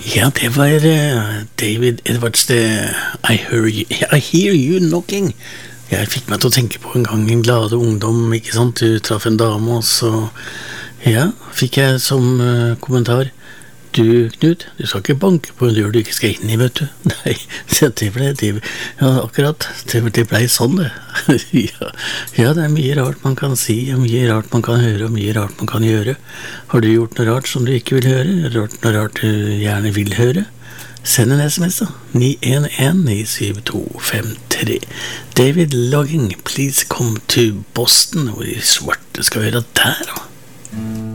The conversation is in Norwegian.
Ja, det var David Edwards, det I hear you knocking. Jeg fikk meg til å tenke på en gang en glade ungdom, ikke sant? Du traff en dame, og så, ja, fikk jeg som kommentar: du, Knut, du skal ikke banke på en dør du ikke skal inn i, vet du. Nei, ja, akkurat, det ble sånn det. Ja, det mye rart man kan si, og mye rart man kan høre, og mye rart man kan gjøre. Har du gjort noe rart som du ikke vil høre, eller noe rart du gjerne vil høre? Send en SMS da, 911-97253. David Logging, please come to Boston, hvor i svarte skal vi høre der da.